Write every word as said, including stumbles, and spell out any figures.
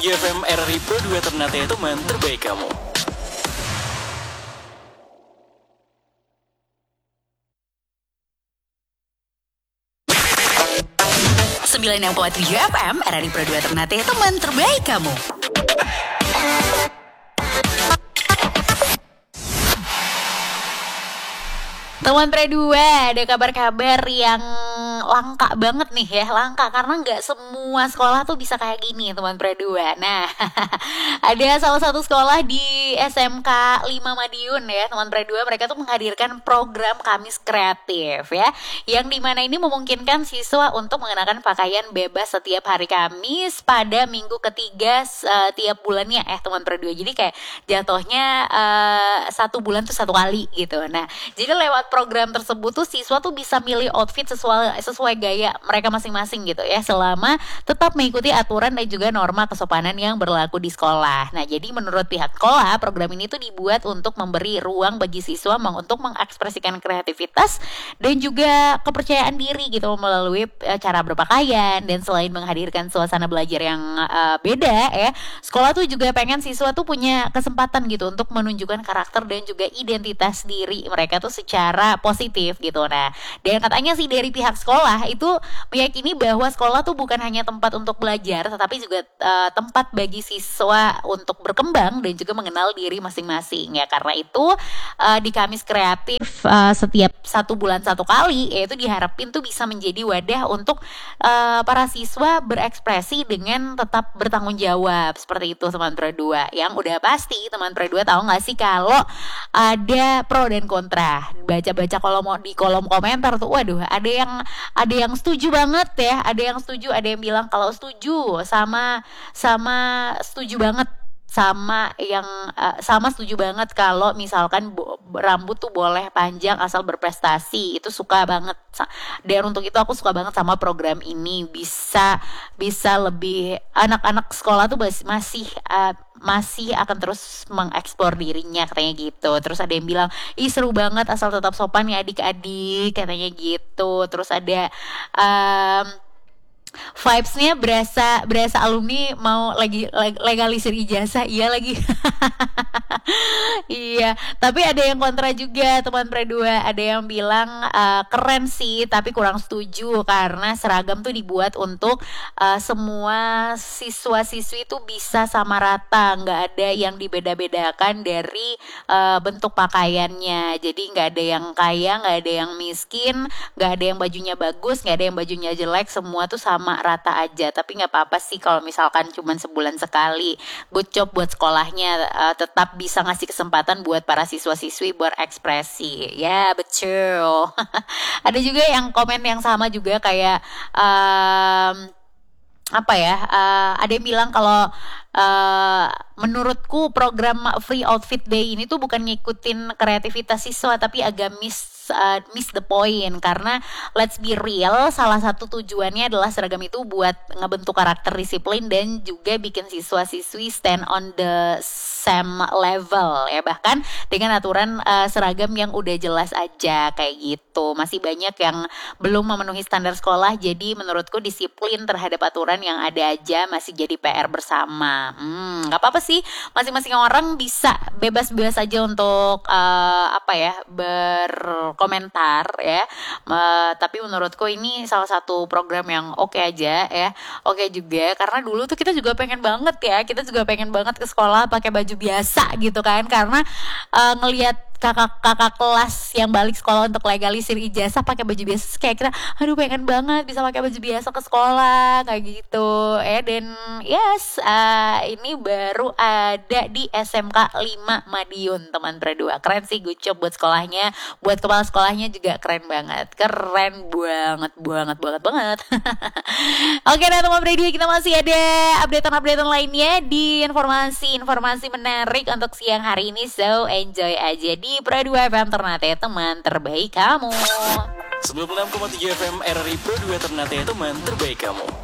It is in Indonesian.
tujuh F M R R I Pro dua Ternate teman terbaik kamu. sembilan enam koma tujuh F M R R I Pro dua Ternate teman terbaik kamu. Teman Pre dua, ada kabar-kabar yang langka banget nih ya, langka karena nggak semua sekolah tuh bisa kayak gini teman Pre dua. Nah, ada salah satu sekolah di S M K lima Madiun ya teman Pre dua, mereka tuh menghadirkan program Kamis Kreatif ya, yang dimana ini memungkinkan siswa untuk mengenakan pakaian bebas setiap hari Kamis pada minggu ketiga uh, tiap bulannya eh teman Pre dua. Jadi kayak jatuhnya uh, satu bulan tuh satu kali gitu. Nah, jadi lewat program tersebut tuh siswa tuh bisa milih outfit sesuai sesuai gaya mereka masing-masing gitu ya, selama tetap mengikuti aturan dan juga norma kesopanan yang berlaku di sekolah. Nah, jadi menurut pihak sekolah, program ini tuh dibuat untuk memberi ruang bagi siswa meng- untuk mengekspresikan kreativitas dan juga kepercayaan diri gitu melalui uh, cara berpakaian. Dan selain menghadirkan suasana belajar yang uh, beda ya, sekolah tuh juga pengen siswa tuh punya kesempatan gitu untuk menunjukkan karakter dan juga identitas diri mereka tuh secara positif gitu. Nah, dan katanya sih dari pihak sekolah itu meyakini bahwa sekolah tuh bukan hanya tempat untuk belajar, tetapi juga uh, tempat bagi siswa untuk berkembang dan juga mengenal diri masing-masing ya. Karena itu uh, di Kamis Kreatif uh, setiap satu bulan satu kali, yaitu diharapin tuh bisa menjadi wadah untuk uh, para siswa berekspresi dengan tetap bertanggung jawab seperti itu teman Pro dua. Yang udah pasti teman Pro dua tahu nggak sih kalau ada pro dan kontra. Baca-baca kolom di kolom komentar tuh, waduh, ada yang ada yang setuju banget ya, ada yang setuju, ada yang bilang kalau setuju sama sama setuju banget sama yang uh, sama setuju banget kalau misalkan bo- rambut tuh boleh panjang asal berprestasi. Itu suka banget. Dan untuk itu aku suka banget sama program ini, bisa bisa lebih anak-anak sekolah tuh masih uh, masih akan terus mengeksplor dirinya katanya gitu. Terus ada yang bilang, ih seru banget asal tetap sopan ya adik-adik katanya gitu. Terus ada um, vibes-nya berasa berasa alumni mau lagi legalisir ijazah, iya lagi. Iya, tapi ada yang kontra juga teman Pre dua. Ada yang bilang uh, keren sih, tapi kurang setuju karena seragam tuh dibuat untuk uh, semua siswa-siswi tuh bisa sama rata, nggak ada yang dibeda-bedakan dari uh, bentuk pakaiannya. Jadi nggak ada yang kaya, nggak ada yang miskin, nggak ada yang bajunya bagus, nggak ada yang bajunya jelek, semua tuh sama rata aja. Tapi nggak apa-apa sih kalau misalkan cuman sebulan sekali. Good job buat sekolahnya, uh, tetap bisa ngasih kesempatan buat para siswa-siswi berekspresi. Ya betul. Ada juga yang komen yang sama juga kayak um, apa ya, uh, ada yang bilang kalau uh, menurutku program Free Outfit Day ini tuh bukan ngikutin kreativitas siswa, tapi agak miss uh, miss the point. Karena let's be real, salah satu tujuannya adalah seragam itu buat ngebentuk karakter, disiplin, dan juga bikin siswa-siswi stand on the same level ya, bahkan dengan aturan uh, seragam yang udah jelas aja kayak gitu. Masih banyak yang belum memenuhi standar sekolah, jadi menurutku disiplin terhadap aturan yang ada aja masih jadi P R bersama. Hmm, nggak apa-apa sih, masing-masing orang bisa bebas-bebas aja untuk uh, apa ya, berkomentar ya. Uh, tapi menurutku ini salah satu program yang oke okay aja ya, oke okay juga. Karena dulu tuh kita juga pengen banget ya, kita juga pengen banget ke sekolah pakai baju biasa gitu kan, karena uh, ngelihat kakak-kakak kelas yang balik sekolah untuk legalisir ijazah pakai baju biasa, kayak kita aduh pengen banget bisa pakai baju biasa ke sekolah kayak gitu ya. Dan yes, uh, ini baru ada di S M K lima Madiun teman Pre dua. Keren sih, good job buat sekolahnya, buat kepala sekolahnya juga keren banget, keren banget banget banget banget. Oke, nah teman Pre dua, kita masih ada updatean-updatean lainnya di informasi-informasi menarik untuk siang hari ini, so enjoy aja di Pro dua F M Ternate, teman terbaik kamu. sembilan puluh enam koma tujuh F M R R I Pro dua Ternate, teman terbaik kamu.